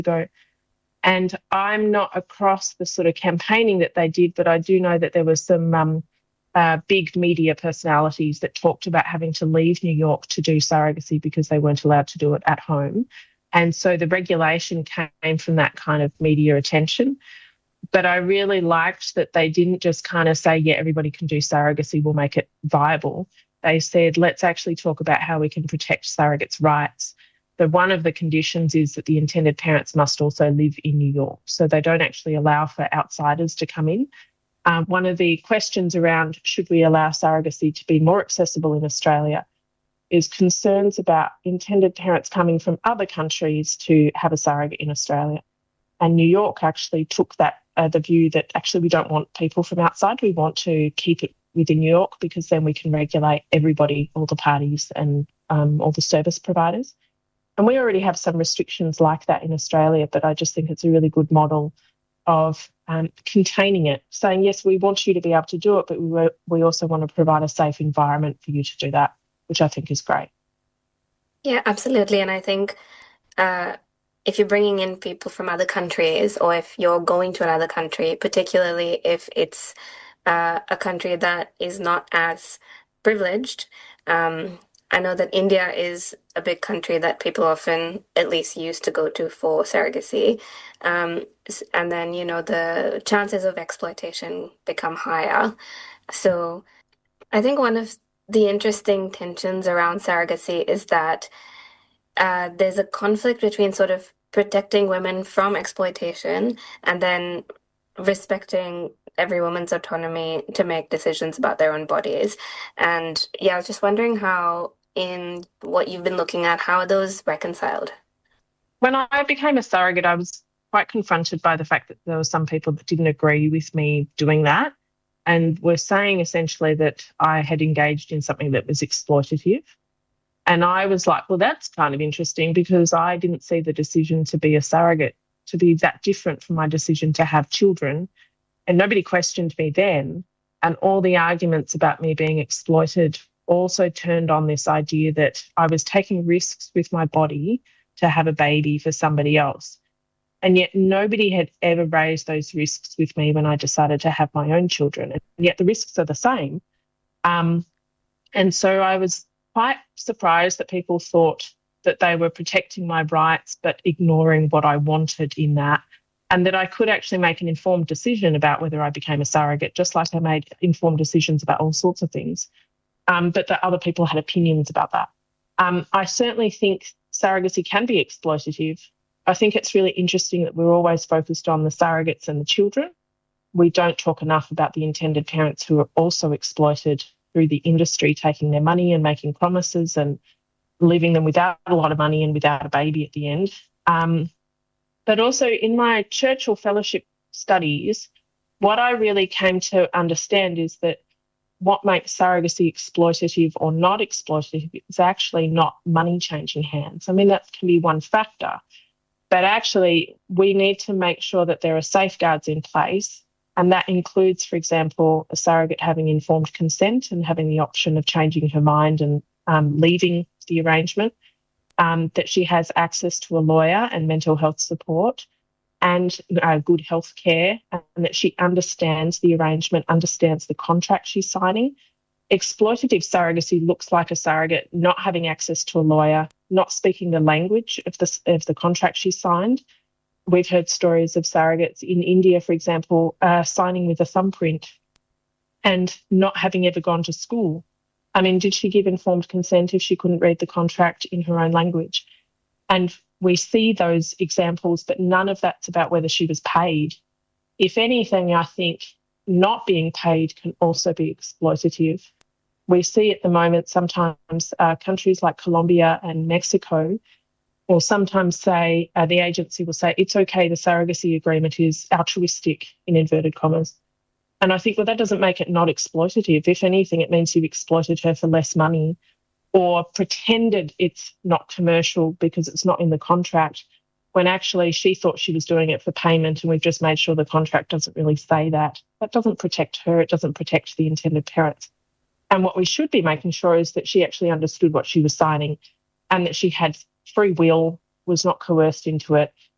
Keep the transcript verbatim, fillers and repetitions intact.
ago. And I'm not across the sort of campaigning that they did, but I do know that there were some um, uh, big media personalities that talked about having to leave New York to do surrogacy because they weren't allowed to do it at home. And so the regulation came from that kind of media attention. But I really liked that they didn't just kind of say, yeah, everybody can do surrogacy, we'll make it viable. They said, let's actually talk about how we can protect surrogates' rights. So one of the conditions is that the intended parents must also live in New York. So they don't actually allow for outsiders to come in. Um, one of the questions around should we allow surrogacy to be more accessible in Australia is concerns about intended parents coming from other countries to have a surrogate in Australia. And New York actually took that, uh, the view that actually we don't want people from outside. We want to keep it within New York because then we can regulate everybody, all the parties and um, all the service providers. And we already have some restrictions like that in Australia, but I just think it's a really good model of um, containing it, saying, yes, we want you to be able to do it, but we, we also want to provide a safe environment for you to do that, which I think is great. Yeah, absolutely. And I think uh, if you're bringing in people from other countries or if you're going to another country, particularly if it's uh, a country that is not as privileged, um, I know that India is a big country that people often at least used to go to for surrogacy. Um, and then, you know, the chances of exploitation become higher. So I think one of the interesting tensions around surrogacy is that uh, there's a conflict between sort of protecting women from exploitation and then respecting every woman's autonomy to make decisions about their own bodies. And yeah, I was just wondering how, in what you've been looking at, how are those reconciled? When I became a surrogate, I was quite confronted by the fact that there were some people that didn't agree with me doing that and were saying essentially that I had engaged in something that was exploitative. And I was like, well, that's kind of interesting because I didn't see the decision to be a surrogate to be that different from my decision to have children. And nobody questioned me then. And all the arguments about me being exploited also turned on this idea that I was taking risks with my body to have a baby for somebody else. And yet nobody had ever raised those risks with me when I decided to have my own children. And yet the risks are the same. Um, and so I was quite surprised that people thought that they were protecting my rights but ignoring what I wanted in that, and that I could actually make an informed decision about whether I became a surrogate, just like I made informed decisions about all sorts of things, um, but that other people had opinions about that. Um, I certainly think surrogacy can be exploitative. I think it's really interesting that we're always focused on the surrogates and the children. We don't talk enough about the intended parents who are also exploited through the industry, taking their money and making promises and leaving them without a lot of money and without a baby at the end. Um, but also in my Churchill Fellowship studies, what I really came to understand is that what makes surrogacy exploitative or not exploitative is actually not money changing hands. I mean, that can be one factor, but actually we need to make sure that there are safeguards in place. And that includes, for example, a surrogate having informed consent and having the option of changing her mind and um, leaving the arrangement, um, that she has access to a lawyer and mental health support and uh, good health care, and that she understands the arrangement, understands the contract she's signing. Exploitative surrogacy looks like a surrogate not having access to a lawyer, not speaking the language of the, of the contract she signed. We've heard stories of surrogates in India, for example, uh, signing with a thumbprint and not having ever gone to school. I mean, did she give informed consent if she couldn't read the contract in her own language? And we see those examples, but none of that's about whether she was paid. If anything, I think not being paid can also be exploitative. We see at the moment sometimes uh, countries like Colombia and Mexico will sometimes say, uh, the agency will say, it's okay, the surrogacy agreement is altruistic, in inverted commas. And I think, well, that doesn't make it not exploitative. If anything, it means you've exploited her for less money or pretended it's not commercial because it's not in the contract, when actually she thought she was doing it for payment, and we've just made sure the contract doesn't really say that. That doesn't protect her. It doesn't protect the intended parents. And what we should be making sure is that she actually understood what she was signing and that she had free will, was not coerced into it,